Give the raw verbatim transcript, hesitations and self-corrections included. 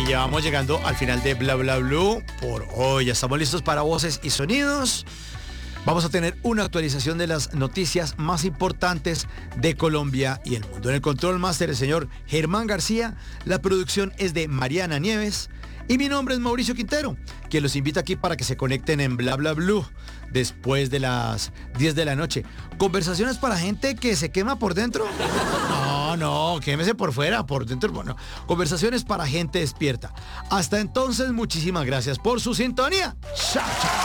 ya vamos llegando al final de Bla Bla Blue por hoy. Ya estamos listos para voces y sonidos. Vamos a tener una actualización de las noticias más importantes de Colombia y el mundo. En el Control Master, el señor Germán García. La producción es de Mariana Nieves. Y mi nombre es Mauricio Quintero, que los invita aquí para que se conecten en Bla Bla Blue después de las diez de la noche. Conversaciones para gente que se quema por dentro. No, no, quémese por fuera, por dentro. Bueno, conversaciones para gente despierta. Hasta entonces, muchísimas gracias por su sintonía. Chao, chao.